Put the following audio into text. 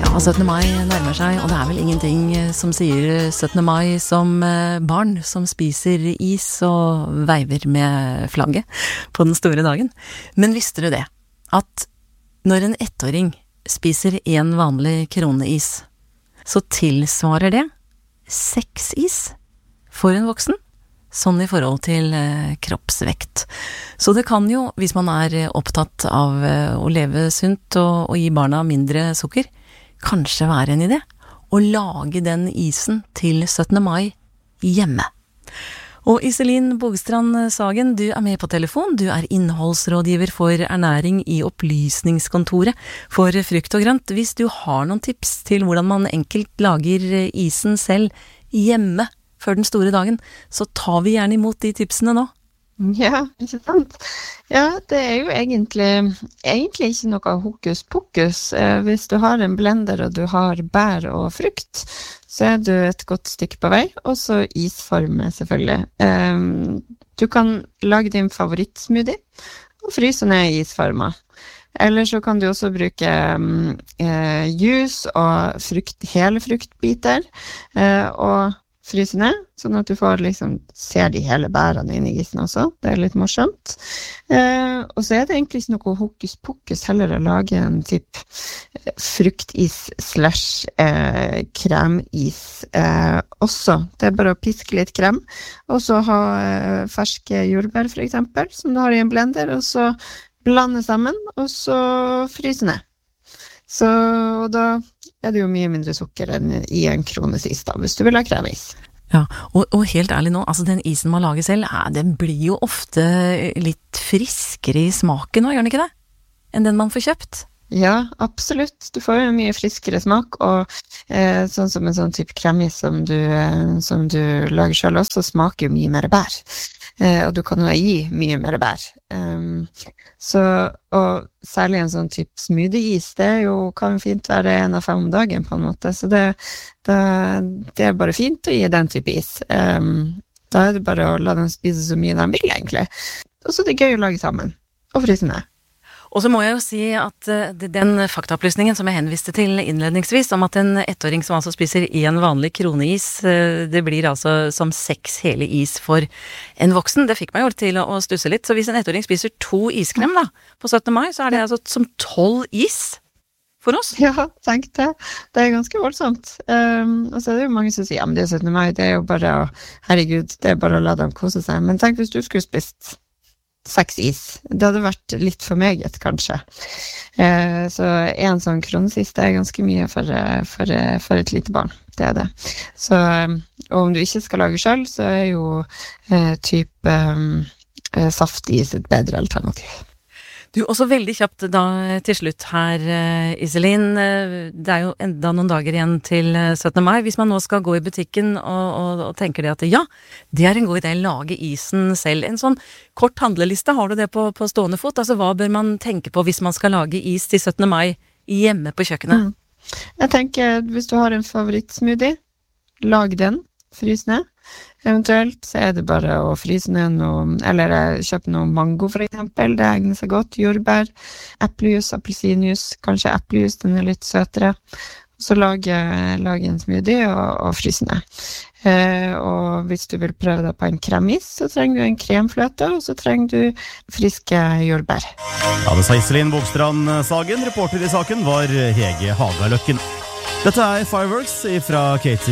Ja, 17. mai nærmer seg, og det vel ingenting som sier 17. mai som barn som spiser is og veiver med flagget på den store dagen. Men visste du det, at når en ettåring spiser en vanlig kroneis, så tilsvarer det 6 is for en voksen, sånn i forhold til kroppsvekt. Så det kan jo, hvis man opptatt av å leve sunt og gi barna mindre sukker, kanskje være en idé å lage den isen til 17. mai hjemme. Og Iselin Bogstrand Sagen, du med på telefon. Du innholdsrådgiver for ernæring i opplysningskontoret for frukt og grønt. Hvis du har noen tips til hvordan man enkelt lager isen selv hjemme før den store dagen, så tar vi gjerne imot de tipsene nå. Ja, ikke sant? Ja, det jo egentlig ikke noe hokus pokus. Hvis du har en blender og du har bær og frukt, så du et godt stykke på vei, og så isforme selvfølgelig. Du kan lage din favorittsmoothie og fryse ned isformer. Eller så kan du også bruke juice og hele fruktbiter, og fryse ned, sånn at du får ser de hele bærene inn i isen også. Det litt morsomt. Og så det egentlig ikke noe hokus pokus heller å lage en typ fruktis / kremis også. Det bare å piske litt krem, og så ha ferske jordbær for eksempel, som du har i en blender, og så blande sammen, og så fryse ned. Så da det jo mye mindre sukker enn i en kronesis da, hvis du vil ha kremis. Ja, og helt ærlig nå, altså den isen man lager selv, den blir jo ofte litt friskere i smaken nå, gjør den ikke det? Enn den man får kjøpt? Ja, absolutt. Du får jo mye friskere smak, og sånn som en sånn type kremis som du lager selv også, smaker jo mye mer bær. Og du kan jo gi mye mer bær. Og særlig en sånn type smoothie-is, det kan jo fint være 1 av 5 om dagen på en måte, så det bare fint å gi den type is. Da det bare å la dem spise så mye de vil egentlig. Og så det gøy å lage sammen, og fryse ned. Og så må jeg jo si at den faktaopplysningen som jeg henviste til innledningsvis, om at en ettåring som altså spiser en vanlig kroneis, det blir altså som 6 hele is for en voksen, det fikk meg jo til å stusse litt. Så hvis en ettåring spiser 2 iskrem da, på 17. mai, så det altså som 12 is for oss. Ja, tenk det. Det ganske voldsomt. Og så det jo mange som sier, ja, men det 17. mai, det jo bare herregud, det bare å la dem kose seg. Men tenk hvis du skulle spist 6 is. Det hadde vært litt for meget, kanskje. Så en sånn kronesis, det ganske mye for et lite barn. Det det. Så, og om du ikke skal lage selv, så jo type saftis et bedre alternativ. Du, også veldig kjapt da til slutt her, Iselin. Det jo enda noen dager igjen til 17. mai. Hvis man nå skal gå i butikken og tenker det at ja, det en god idé å lage isen selv. En sånn kort handleliste, har du det på stående fot? Altså, hva bør man tenke på hvis man skal lage is til 17. mai hjemme på kjøkkenet? Jeg tenker, hvis du har en favorittsmoothie, lag den, frys ned. Eventuelt så det bare å fryse ned noe, eller kjøpe noe mango for eksempel, det egner seg godt, jordbær, eplejus, appelsinjus, kanskje eplejus, den litt søtere. Så lage en smoothie og fryse ned. Og hvis du vil prøve deg på en kremis, så trenger du en kremfløte, og så trenger du friske jordbær. Ja, det sa Iselin Bogstrand Sagen. Reporter i saken var Hege Hagaløkken. Dette Fireworks fra Katie